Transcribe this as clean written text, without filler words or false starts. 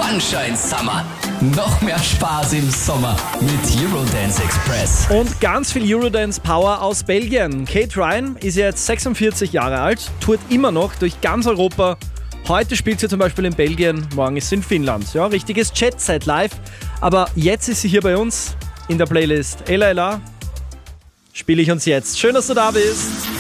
Sunshine Summer. Noch mehr Spaß im Sommer mit Eurodance Express. Und ganz viel Eurodance Power aus Belgien. Kate Ryan ist jetzt 46 Jahre alt, tourt immer noch durch ganz Europa. Heute spielt sie zum Beispiel in Belgien, morgen ist sie in Finnland. Ja, richtiges Jet-Set live. Aber jetzt ist sie hier bei uns in der Playlist. Ella, spiele ich uns jetzt. Schön, dass du da bist.